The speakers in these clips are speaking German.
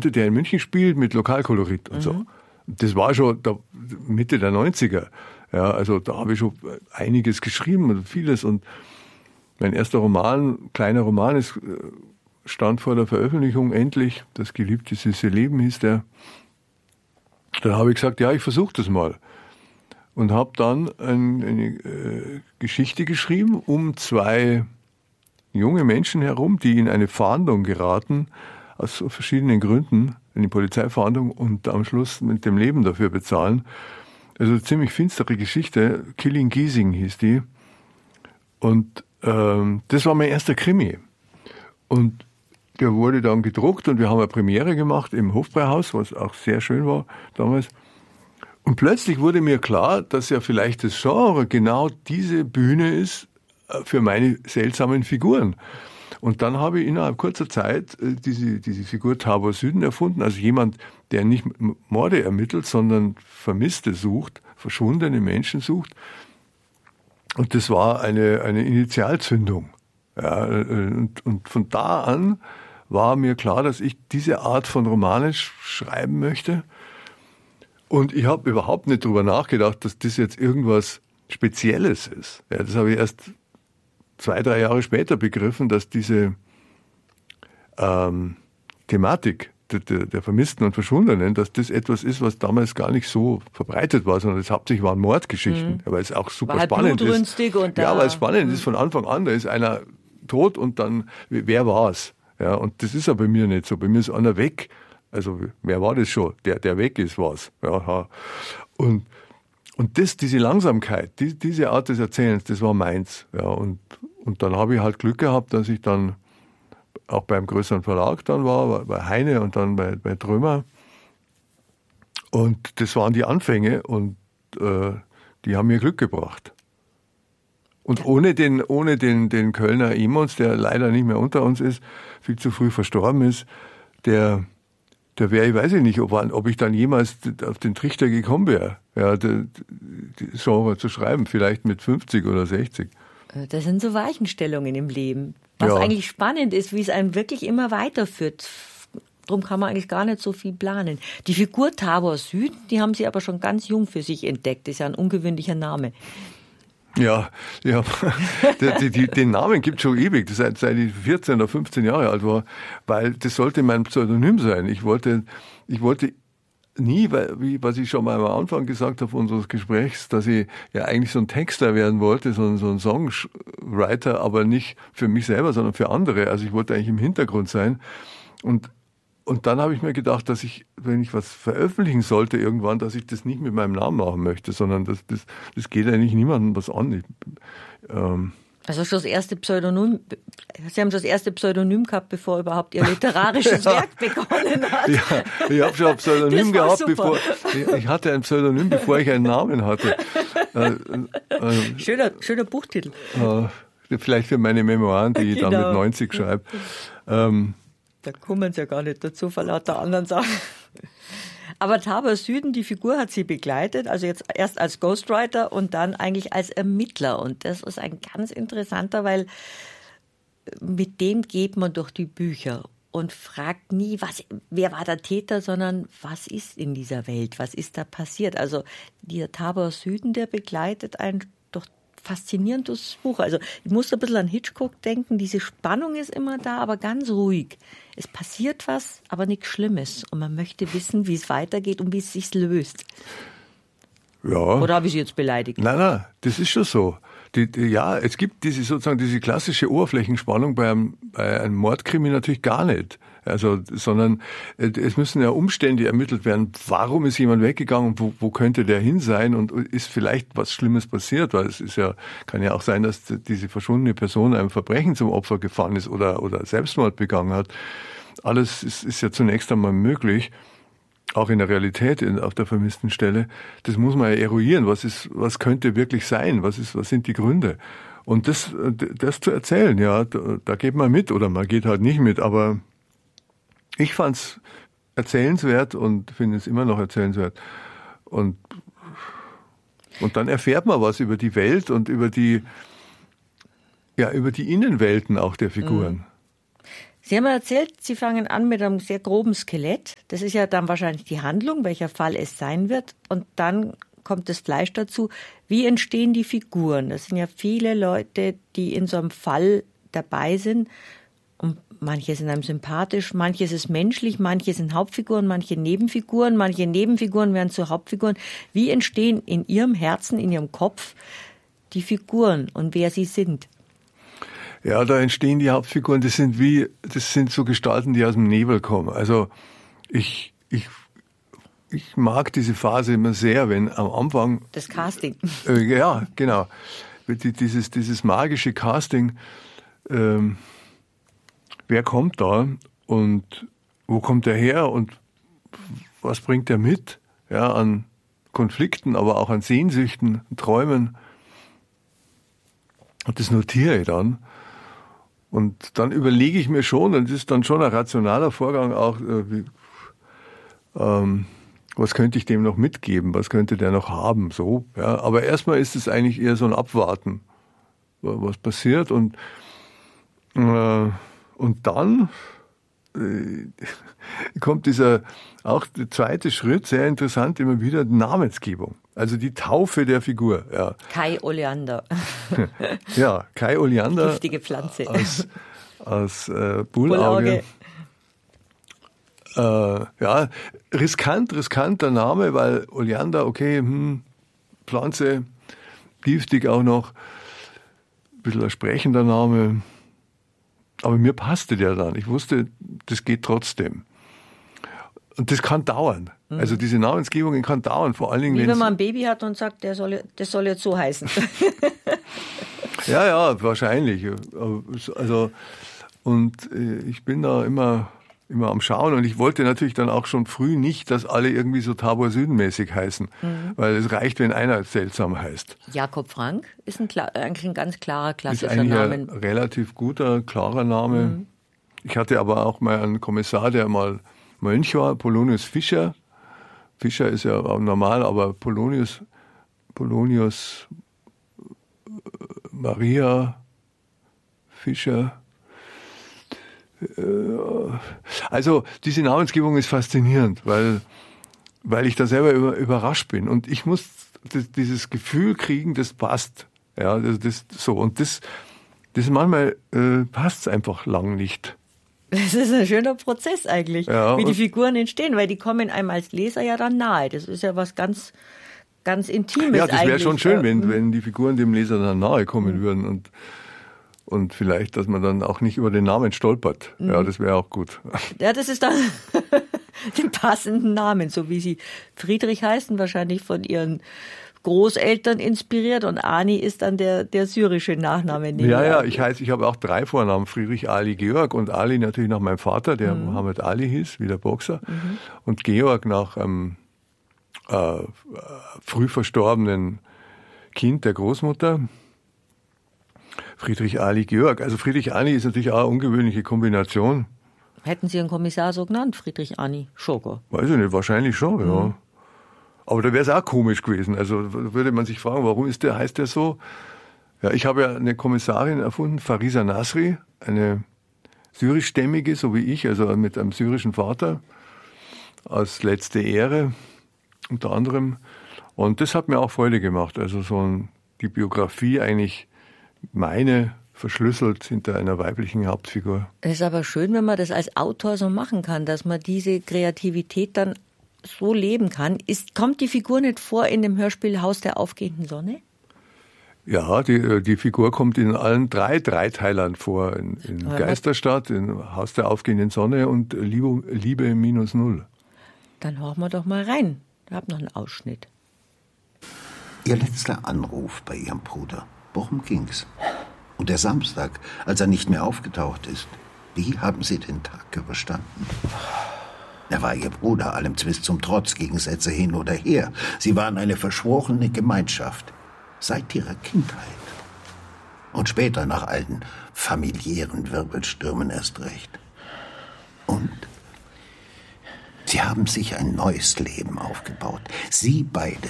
Beamter, der in München spielt mit Lokalkolorit und so. Das war schon Mitte der 90er. Ja, also da habe ich schon einiges geschrieben und vieles. Und mein erster Roman, kleiner Roman, stand vor der Veröffentlichung endlich. Das geliebte süße Leben hieß der. Da habe ich gesagt, ja, ich versuche das mal. Und habe dann eine Geschichte geschrieben um 2 junge Menschen herum, die in eine Fahndung geraten, aus verschiedenen Gründen, in die Polizeifahndung und am Schluss mit dem Leben dafür bezahlen. Also ziemlich finstere Geschichte. Killing Giesing hieß die. Und das war mein erster Krimi. Und der wurde dann gedruckt und wir haben eine Premiere gemacht im Hofbräuhaus, was auch sehr schön war damals. Und plötzlich wurde mir klar, dass ja vielleicht das Genre genau diese Bühne ist für meine seltsamen Figuren. Und dann habe ich innerhalb kurzer Zeit diese Figur Tabor Süden erfunden, also jemand, der nicht Morde ermittelt, sondern Vermisste sucht, verschwundene Menschen sucht. Und das war eine Initialzündung. Ja, und von da an war mir klar, dass ich diese Art von Romanen schreiben möchte. Und ich habe überhaupt nicht drüber nachgedacht, dass das jetzt irgendwas Spezielles ist. Ja, das habe ich erst 2-3 Jahre später begriffen, dass diese Thematik der Vermissten und Verschwundenen, dass das etwas ist, was damals gar nicht so verbreitet war, sondern es hauptsächlich waren Mordgeschichten, weil es auch super spannend ist. Ja, weil es spannend ist von Anfang an, da ist einer tot und dann, wer war's? Ja, und das ist ja bei mir nicht so. Bei mir ist einer weg. Also, wer war das schon? Der weg ist, war's. Ja, und diese Langsamkeit, diese Art des Erzählens, das war meins. Ja, und dann habe ich halt Glück gehabt, dass ich dann auch beim größeren Verlag dann war, bei Heine und dann bei Trömer. Und das waren die Anfänge und die haben mir Glück gebracht. Und ohne den Kölner Emons, der leider nicht mehr unter uns ist, viel zu früh verstorben ist, der wäre, ich weiß nicht, ob ich dann jemals auf den Trichter gekommen wäre, ja, die Genre zu schreiben, vielleicht mit 50 oder 60. Das sind so Weichenstellungen im Leben. Was eigentlich spannend ist, wie es einem wirklich immer weiterführt. Darum kann man eigentlich gar nicht so viel planen. Die Figur Tabor Süden, die haben Sie aber schon ganz jung für sich entdeckt. Das ist ja ein ungewöhnlicher Name. Ja. Den Namen gibt es schon ewig, seit ich 14 oder 15 Jahre alt war, weil das sollte mein Pseudonym sein. Ich wollte nie, was ich schon mal am Anfang gesagt habe unseres Gesprächs, dass ich ja eigentlich so ein Texter werden wollte, so ein Songwriter, aber nicht für mich selber, sondern für andere. Also ich wollte eigentlich im Hintergrund sein. Und dann habe ich mir gedacht, dass ich, wenn ich was veröffentlichen sollte irgendwann, dass ich das nicht mit meinem Namen machen möchte, sondern das geht eigentlich niemandem was an. Also schon das erste Pseudonym, Sie haben schon das erste Pseudonym gehabt, bevor überhaupt Ihr literarisches Werk begonnen hat. Ja, ich habe schon ein Pseudonym gehabt, ich hatte ein Pseudonym, bevor ich einen Namen hatte. Schöner Buchtitel. Vielleicht für meine Memoiren, die ich dann mit 90 schreibe. Da kommen Sie ja gar nicht dazu, vor lauter anderen Sachen. Aber Tabor Süden, die Figur hat Sie begleitet, also jetzt erst als Ghostwriter und dann eigentlich als Ermittler. Und das ist ein ganz interessanter, weil mit dem geht man durch die Bücher und fragt nie, wer war der Täter, sondern was ist in dieser Welt, was ist da passiert. Also dieser Tabor Süden, der begleitet einen durch faszinierendes Buch. Also ich musste ein bisschen an Hitchcock denken, diese Spannung ist immer da, aber ganz ruhig. Es passiert was, aber nichts Schlimmes. Und man möchte wissen, wie es weitergeht und wie es sich löst. Ja. Oder habe ich Sie jetzt beleidigt? Nein, das ist schon so. Es gibt diese klassische Oberflächenspannung bei einem Mordkrimi natürlich gar nicht. Also, sondern es müssen ja Umstände ermittelt werden. Warum ist jemand weggegangen und wo könnte der hin sein und ist vielleicht was Schlimmes passiert? Weil kann ja auch sein, dass diese verschwundene Person einem Verbrechen zum Opfer gefallen ist oder Selbstmord begangen hat. Alles ist ja zunächst einmal möglich. Auch in der Realität auf der vermissten Stelle. Das muss man ja eruieren. Was könnte wirklich sein? Was sind die Gründe? Und das zu erzählen, ja, da geht man mit oder man geht halt nicht mit, aber ich fand's erzählenswert und finde es immer noch erzählenswert. Und dann erfährt man was über die Welt und über die Innenwelten auch der Figuren. Sie haben erzählt, Sie fangen an mit einem sehr groben Skelett. Das ist ja dann wahrscheinlich die Handlung, welcher Fall es sein wird. Und dann kommt das Fleisch dazu. Wie entstehen die Figuren? Das sind ja viele Leute, die in so einem Fall dabei sind. Und manche sind einem sympathisch, manches ist menschlich, manche sind Hauptfiguren, manche Nebenfiguren werden zu Hauptfiguren. Wie entstehen in Ihrem Herzen, in Ihrem Kopf die Figuren und wer sie sind? Ja, da entstehen die Hauptfiguren, das sind so Gestalten, die aus dem Nebel kommen. Also ich mag diese Phase immer sehr, wenn am Anfang... Das Casting. Ja, genau. Dieses magische Casting, wer kommt da und wo kommt er her und was bringt er mit? Ja, an Konflikten, aber auch an Sehnsüchten, Träumen. Und das notiere ich dann. Und dann überlege ich mir schon, und das ist dann schon ein rationaler Vorgang auch, was könnte ich dem noch mitgeben, was könnte der noch haben, so. Ja. Aber erstmal ist es eigentlich eher so ein Abwarten, was passiert. Und dann kommt auch der zweite Schritt, sehr interessant, immer wieder Namensgebung. Also die Taufe der Figur. Ja. Kai Oleander. Ja, Kai Oleander. Giftige Pflanze. Aus Bullauge. Ja, riskanter Name, weil Oleander, okay, Pflanze, giftig auch noch, ein bisschen ein sprechender Name. Aber mir passte der dann. Ich wusste, das geht trotzdem. Und das kann dauern. Also diese Namensgebung kann dauern, vor allen Dingen, wie wenn man ein Baby hat und sagt, das soll jetzt so heißen. Ja, wahrscheinlich. Also, und ich bin da immer am Schauen und ich wollte natürlich dann auch schon früh nicht, dass alle irgendwie so Tabor Süden-mäßig heißen, weil es reicht, wenn einer seltsam heißt. Jakob Frank ist eigentlich ein ganz klarer, klassischer Name. Ist Name. Ein relativ guter, klarer Name. Ich hatte aber auch mal einen Kommissar, der mal Mönch war, Polonius Fischer. Fischer ist ja auch normal, aber Polonius Maria Fischer. Also diese Namensgebung ist faszinierend, weil ich da selber überrascht bin. Und ich muss dieses Gefühl kriegen, das passt. Ja, das so. Und das manchmal passt es einfach lang nicht. Das ist ein schöner Prozess eigentlich, ja, wie die Figuren entstehen, weil die kommen einem als Leser ja dann nahe. Das ist ja was ganz, ganz Intimes. Ja, das wäre schon schön, wenn die Figuren dem Leser dann nahe kommen würden und vielleicht, dass man dann auch nicht über den Namen stolpert. Ja, das wäre auch gut. Ja, das ist dann den passenden Namen, so wie sie Friedrich heißen, wahrscheinlich von ihren Großeltern inspiriert und Ani ist dann der syrische Nachname. Ja, ich habe auch 3 Vornamen, Friedrich, Ali, Georg und Ali natürlich nach meinem Vater, der Mohammed Ali hieß, wie der Boxer, und Georg nach früh verstorbenen Kind der Großmutter. Friedrich, Ali, Georg. Also Friedrich, Ali ist natürlich auch eine ungewöhnliche Kombination. Hätten Sie einen Kommissar so genannt, Friedrich, Ani, Schoger? Weiß ich nicht, wahrscheinlich schon, ja. Aber da wäre es auch komisch gewesen. Also würde man sich fragen, warum heißt der so? Ja, ich habe ja eine Kommissarin erfunden, Farisa Nasri, eine syrischstämmige, so wie ich, also mit einem syrischen Vater, aus Letzte Ehre unter anderem. Und das hat mir auch Freude gemacht. Also die Biografie eigentlich meine verschlüsselt hinter einer weiblichen Hauptfigur. Es ist aber schön, wenn man das als Autor so machen kann, dass man diese Kreativität dann so leben kann. Kommt die Figur nicht vor in dem Hörspiel Haus der aufgehenden Sonne? Ja, die Figur kommt in allen 3 Dreiteilern vor. In Geisterstadt, in Haus der aufgehenden Sonne und Liebe -0. Dann hören wir doch mal rein. Ich habe noch einen Ausschnitt. Ihr letzter Anruf bei Ihrem Bruder. Worum ging's? Und der Samstag, als er nicht mehr aufgetaucht ist. Wie haben Sie den Tag überstanden? Er war Ihr Bruder, allem Zwist zum Trotz, Gegensätze hin oder her. Sie waren eine verschworene Gemeinschaft. Seit Ihrer Kindheit. Und später nach allen familiären Wirbelstürmen erst recht. Und? Sie haben sich ein neues Leben aufgebaut. Sie beide.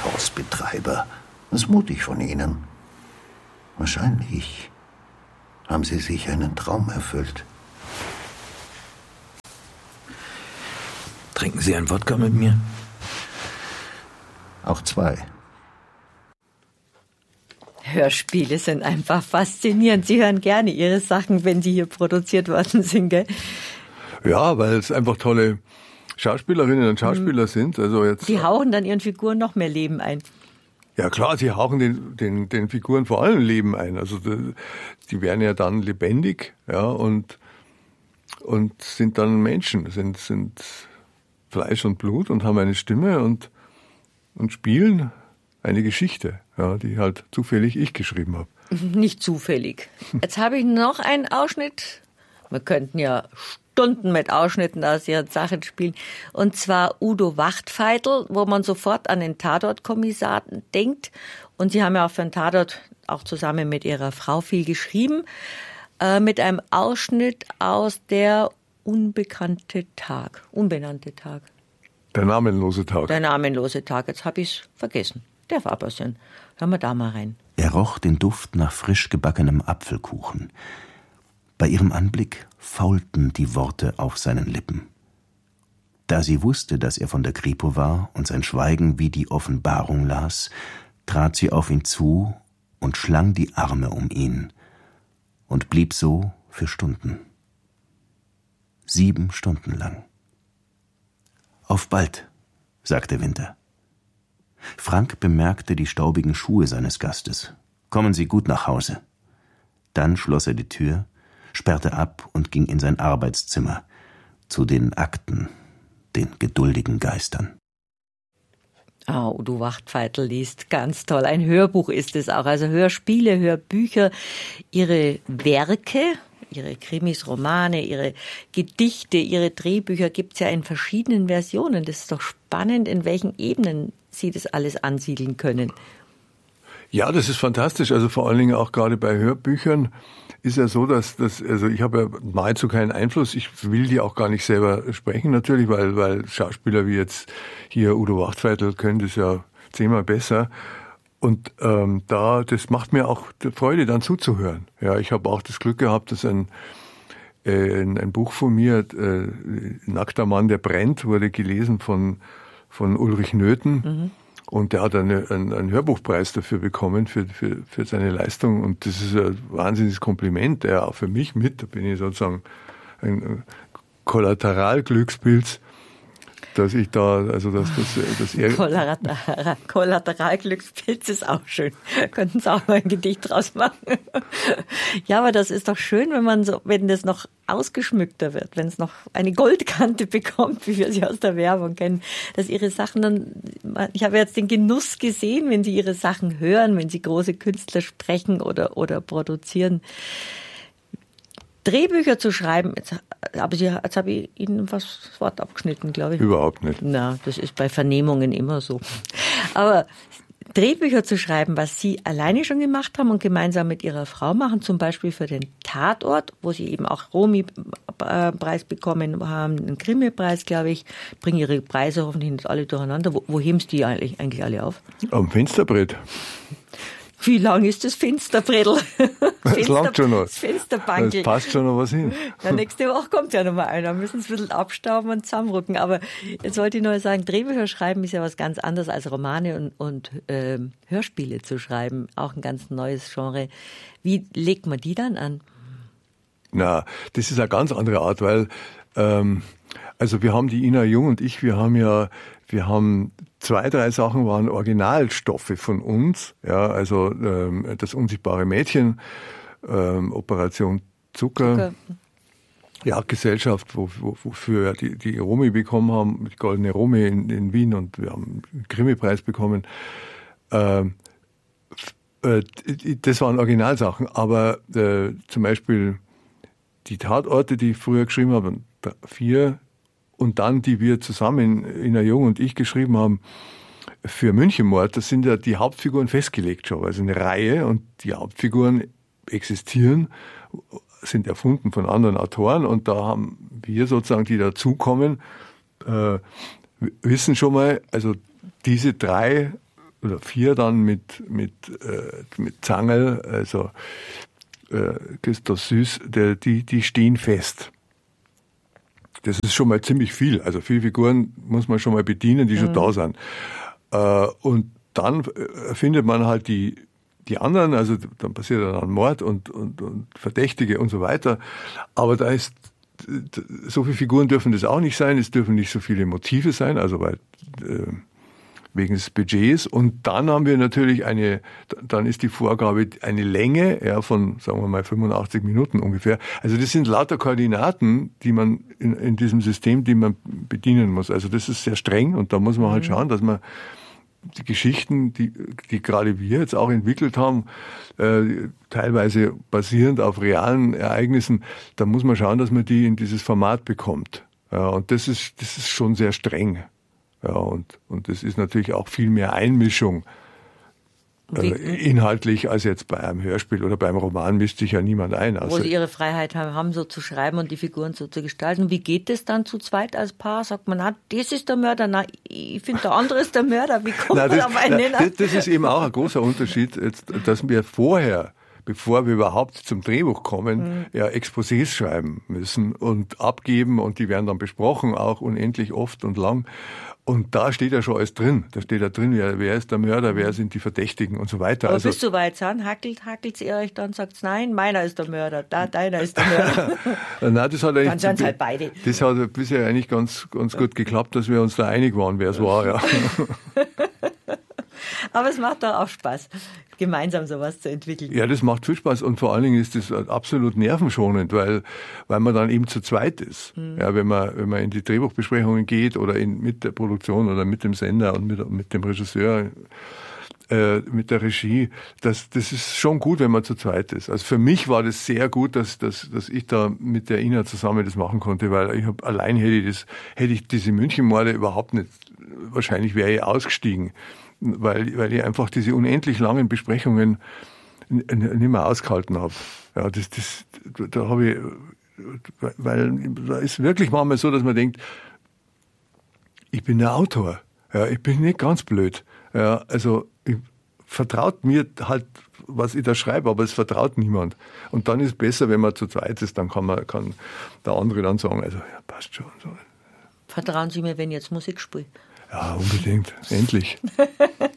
Kaffeehausbetreiber. Das ist mutig von Ihnen. Wahrscheinlich haben Sie sich einen Traum erfüllt. Trinken Sie einen Wodka mit mir? Auch 2. Hörspiele sind einfach faszinierend. Sie hören gerne Ihre Sachen, wenn sie hier produziert worden sind, gell? Ja, weil es einfach tolle Schauspielerinnen und Schauspieler sind. Also jetzt, die hauchen dann ihren Figuren noch mehr Leben ein. Ja klar, sie hauchen den Figuren vor allem Leben ein. Also die werden ja dann lebendig, ja, und sind dann Menschen, sind Fleisch und Blut und haben eine Stimme und spielen eine Geschichte, ja, die halt zufällig ich geschrieben habe. Nicht zufällig. Jetzt habe ich noch einen Ausschnitt. Wir könnten ja Stunden mit Ausschnitten aus Ihren Sachen spielen. Und zwar Udo Wachtfeitel, wo man sofort an den Tatort-Kommissar denkt. Und Sie haben ja auch für den Tatort auch zusammen mit Ihrer Frau viel geschrieben. Mit einem Ausschnitt aus der unbenannte Tag. Der namenlose Tag. Der namenlose Tag. Jetzt habe ich es vergessen. Der war aber schön. Hören wir da mal rein. Er roch den Duft nach frisch gebackenem Apfelkuchen. Bei ihrem Anblick faulten die Worte auf seinen Lippen. Da sie wusste, dass er von der Kripo war und sein Schweigen wie die Offenbarung las, trat sie auf ihn zu und schlang die Arme um ihn und blieb so für Stunden. 7 Stunden lang. »Auf bald«, sagte Winter. Frank bemerkte die staubigen Schuhe seines Gastes. »Kommen Sie gut nach Hause.« Dann schloss er die Tür, sperrte ab und ging in sein Arbeitszimmer, zu den Akten, den geduldigen Geistern. Udo Wachtfeitel liest ganz toll. Ein Hörbuch ist es auch, also Hörspiele, Hörbücher, Ihre Werke, Ihre Krimis, Romane, Ihre Gedichte, Ihre Drehbücher gibt es ja in verschiedenen Versionen. Das ist doch spannend, in welchen Ebenen Sie das alles ansiedeln können. Ja, das ist fantastisch. Also vor allen Dingen auch gerade bei Hörbüchern ist ja so, also ich habe ja nahezu keinen Einfluss. Ich will die auch gar nicht selber sprechen natürlich, weil Schauspieler wie jetzt hier Udo Wachtfeitel können das ja 10-mal besser. Und das macht mir auch Freude, dann zuzuhören. Ja, ich habe auch das Glück gehabt, dass ein Buch von mir, Nackter Mann, der brennt, wurde gelesen von Ulrich Nöthen. Mhm. Und der hat einen Hörbuchpreis dafür bekommen, für seine Leistung. Und das ist ein wahnsinniges Kompliment, ja, auch für mich mit. Da bin ich sozusagen ein Kollateralglückspilz, dass ich da, also dass er... Kollateralglückspilz ist auch schön. Könnten Sie auch mal ein Gedicht draus machen. Ja, aber das ist doch schön, wenn das noch ausgeschmückter wird, wenn es noch eine Goldkante bekommt, wie wir sie aus der Werbung kennen, dass Ihre Sachen dann, ich habe jetzt den Genuss gesehen, wenn Sie Ihre Sachen hören, wenn Sie große Künstler sprechen oder produzieren. Drehbücher zu schreiben, jetzt habe ich Ihnen das Wort abgeschnitten, glaube ich. Überhaupt nicht. Na, das ist bei Vernehmungen immer so. Aber Drehbücher zu schreiben, was Sie alleine schon gemacht haben und gemeinsam mit Ihrer Frau machen, zum Beispiel für den Tatort, wo Sie eben auch Romy-Preis bekommen haben, einen Krimi-Preis, glaube ich, bringen Ihre Preise hoffentlich nicht alle durcheinander. Wo heben Sie die eigentlich alle auf? Am Fensterbrett. Wie lang ist das Fensterbrettel? Das langt schon noch. Das Fensterbankel. Das passt schon noch was hin. Ja, nächste Woche kommt ja noch mal einer. Müssen es ein bisschen abstauben und zusammenrücken. Aber jetzt wollte ich nur sagen, Drehbücher schreiben ist ja was ganz anderes als Romane und Hörspiele zu schreiben. Auch ein ganz neues Genre. Wie legt man die dann an? Na, das ist eine ganz andere Art, weil also wir haben die Ina Jung und ich, wir haben 2, 3 Sachen waren Originalstoffe von uns, ja, also das unsichtbare Mädchen, Operation Zucker. Jagdgesellschaft, wofür die Romy bekommen haben, die Goldene Romy in Wien, und wir haben einen Krimi-Preis bekommen. Das waren Originalsachen, aber zum Beispiel die Tatorte, die ich früher geschrieben habe, 4, und dann, die wir zusammen, Ina Jung und ich, geschrieben haben für Münchenmord, das sind ja die Hauptfiguren festgelegt schon. Also eine Reihe, und die Hauptfiguren existieren, sind erfunden von anderen Autoren, und da haben wir sozusagen, die dazukommen, wissen schon mal, also diese 3 oder 4 dann mit Zangel, also Christoph Süß, die stehen fest. Das ist schon mal ziemlich viel. Also 4 Figuren muss man schon mal bedienen, die schon da sind. Und dann findet man halt die anderen, also dann passiert dann ein Mord und Verdächtige und so weiter. Aber da ist, so viele Figuren dürfen das auch nicht sein, es dürfen nicht so viele Motive sein, also weil wegen des Budgets. Und dann haben wir natürlich dann ist die Vorgabe eine Länge, ja, von, sagen wir mal, 85 Minuten ungefähr. Also das sind lauter Koordinaten, die man in diesem System, die man bedienen muss. Also das ist sehr streng und da muss man halt schauen, dass man die Geschichten, die gerade wir jetzt auch entwickelt haben, teilweise basierend auf realen Ereignissen, da muss man schauen, dass man die in dieses Format bekommt. Ja, und das ist schon sehr streng. Ja, und das ist natürlich auch viel mehr Einmischung inhaltlich als jetzt bei einem Hörspiel oder beim Roman mischt sich ja niemand ein. Wo Sie Ihre Freiheit haben, so zu schreiben und die Figuren so zu gestalten. Wie geht es dann zu zweit als Paar? Sagt man, das ist der Mörder, ich finde, der andere ist der Mörder. Wie kommt man auf einen Nenner? Das ist eben auch ein großer Unterschied, dass wir vorher, bevor wir überhaupt zum Drehbuch kommen, ja Exposés schreiben müssen und abgeben und die werden dann besprochen, auch unendlich oft und lang. Und da steht ja schon alles drin. Da steht ja drin, wer ist der Mörder, wer sind die Verdächtigen und so weiter. Aber bis so weit sind, hackelt ihr euch dann, sagt nein, meiner ist der Mörder, deiner ist der Mörder. Nein, das hat eigentlich, dann sind es halt beide. Das hat bisher eigentlich ganz gut geklappt, dass wir uns da einig waren, wer es war. Ja. Aber es macht doch auch Spaß, gemeinsam sowas zu entwickeln. Ja, das macht viel Spaß und vor allen Dingen ist das absolut nervenschonend, weil man dann eben zu zweit ist. Ja, wenn man in die Drehbuchbesprechungen geht oder mit der Produktion oder mit dem Sender und mit dem Regisseur, mit der Regie, das ist schon gut, wenn man zu zweit ist. Also für mich war das sehr gut, dass ich da mit der Ina zusammen das machen konnte, weil allein hätte ich diese Münchenmorde überhaupt nicht, wahrscheinlich wäre ich ausgestiegen. Weil ich einfach diese unendlich langen Besprechungen nicht mehr ausgehalten habe. Ja, da habe ich, weil da ist wirklich manchmal so, dass man denkt, ich bin der Autor. Ja, ich bin nicht ganz blöd. Ja, also vertraut mir halt, was ich da schreibe, aber es vertraut niemand. Und dann ist es besser, wenn man zu zweit ist, dann kann der andere dann sagen, also ja, passt schon. So. Vertrauen Sie mir, wenn ich jetzt Musik spiele? Ja, unbedingt. Endlich.